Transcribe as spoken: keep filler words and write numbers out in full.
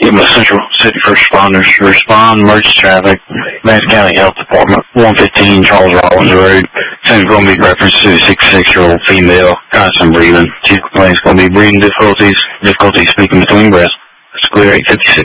Yuma Central City First Responders. Respond emergency traffic. Vance County Health Department. one fifteen Charles Rollins Road. Soon's going to be reference to a sixty-six-year-old female. Constant breathing. Chief complaints going to be breathing difficulties. Difficulty speaking between breaths. It's clear eight fifty-six.